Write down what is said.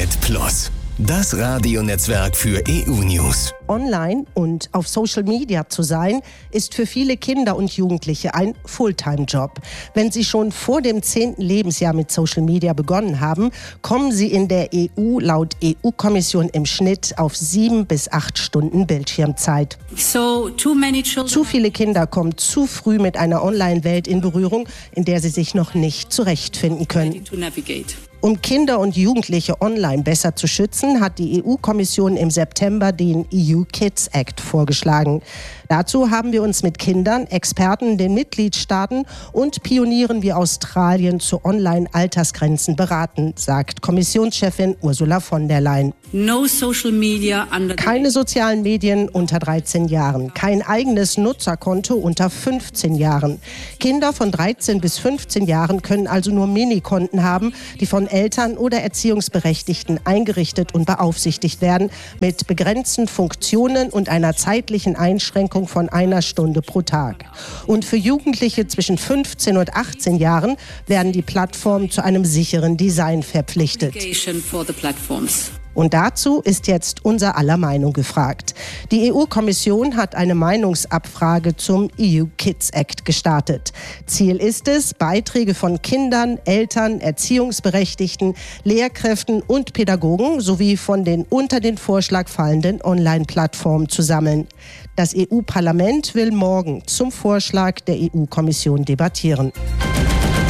NZZ Plus, das Radionetzwerk für EU-News. Online und auf Social Media zu sein, ist für viele Kinder und Jugendliche ein Fulltime-Job. Wenn sie schon vor dem 10. Lebensjahr mit Social Media begonnen haben, kommen sie in der EU laut EU-Kommission im Schnitt auf 7 bis 8 Stunden Bildschirmzeit. Zu viele Kinder kommen zu früh mit einer Online-Welt in Berührung, in der sie sich noch nicht zurechtfinden können. Um Kinder und Jugendliche online besser zu schützen, hat die EU-Kommission im September den EU Kids Act vorgeschlagen. Dazu haben wir uns mit Kindern, Experten, den Mitgliedstaaten und Pionieren wie Australien zu Online-Altersgrenzen beraten, sagt Kommissionschefin Ursula von der Leyen. Keine sozialen Medien unter 13 Jahren, kein eigenes Nutzerkonto unter 15 Jahren. Kinder von 13 bis 15 Jahren können also nur Minikonten haben, die von Eltern oder Erziehungsberechtigten eingerichtet und beaufsichtigt werden, mit begrenzten Funktionen und einer zeitlichen Einschränkung von 1 Stunde pro Tag. Und für Jugendliche zwischen 15 und 18 Jahren werden die Plattformen zu einem sicheren Design verpflichtet. Und dazu ist jetzt unser aller Meinung gefragt. Die EU-Kommission hat eine Meinungsabfrage zum EU Kids Act gestartet. Ziel ist es, Beiträge von Kindern, Eltern, Erziehungsberechtigten, Lehrkräften und Pädagogen sowie von den unter den Vorschlag fallenden Online-Plattformen zu sammeln. Das EU-Parlament will morgen zum Vorschlag der EU-Kommission debattieren.